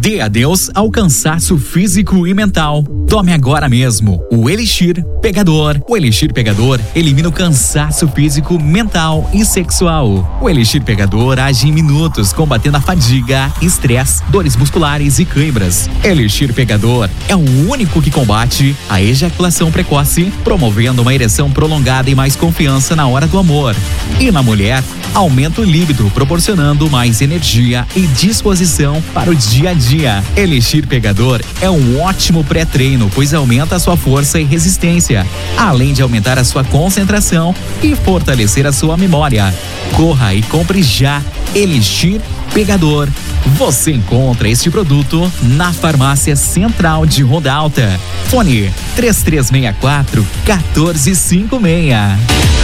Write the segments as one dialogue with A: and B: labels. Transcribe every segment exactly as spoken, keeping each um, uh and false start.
A: Dê adeus ao cansaço físico e mental. Tome agora mesmo o Elixir Pegador. O Elixir Pegador elimina o cansaço físico, mental e sexual. O Elixir Pegador age em minutos, combatendo a fadiga, estresse, dores musculares e cãibras. Elixir Pegador é o único que combate a ejaculação precoce, promovendo uma ereção prolongada e mais confiança na hora do amor. E na mulher, aumenta o líbido, proporcionando mais energia e disposição para o dia a dia. Elixir Pegador é um ótimo pré-treino, pois aumenta a sua força e resistência, além de aumentar a sua concentração e fortalecer a sua memória. Corra e compre já Elixir Pegador. Você encontra este produto na Farmácia Central de Ronda Alta. Fone três três seis quatro, um quatro cinco seis.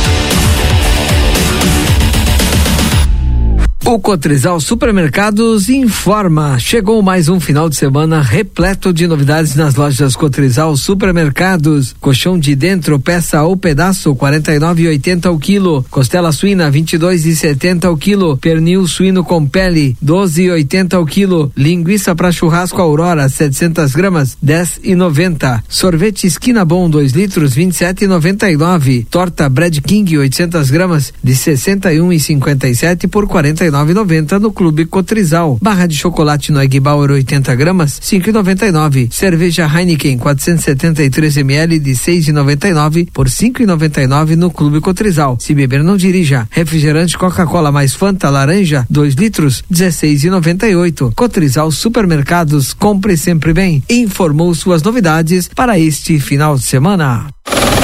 B: O Cotrizal Supermercados informa, chegou mais um final de semana repleto de novidades nas lojas Cotrizal Supermercados. Colchão de dentro, peça ou pedaço, quarenta e nove e oitenta o quilo. Costela suína, vinte e dois e setenta o quilo. Pernil suíno com pele, doze e oitenta o quilo. Linguiça para churrasco Aurora, setecentas gramas, dez e noventa. Sorvete Esquina Bom, dois litros, vinte e sete e noventa e nove. Torta Bread King, oitocentas gramas, de sessenta e um e cinquenta e sete por quarenta e nove e noventa no Clube Cotrizal. Barra de chocolate Noig Bauer oitenta gramas, cinco e noventa e nove. Cerveja Heineken quatrocentos e setenta e três mililitros de seis e noventa e nove por cinco e noventa e nove no Clube Cotrizal. Se beber não dirija. Refrigerante Coca-Cola mais Fanta laranja, dois litros, dezesseis e noventa e oito. Cotrizal Supermercados, compre sempre bem. Informou suas novidades para este final de semana.